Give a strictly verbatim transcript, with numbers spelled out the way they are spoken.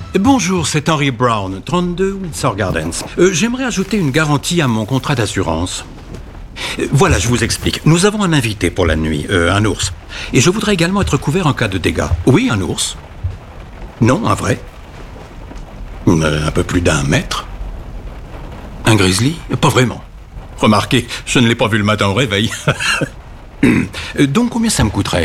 Bonjour, c'est Henry Brown, trente-deux Windsor Gardens. Euh, J'aimerais ajouter une garantie à mon contrat d'assurance. Euh, Voilà, je vous explique. Nous avons un invité pour la nuit, euh, un ours. Et je voudrais également être couvert en cas de dégâts. Oui, un ours. Non, un vrai. Euh, un peu plus d'un mètre. Un grizzly? Pas vraiment. Remarquez, je ne l'ai pas vu le matin au réveil. Euh, Donc combien ça me coûterait ?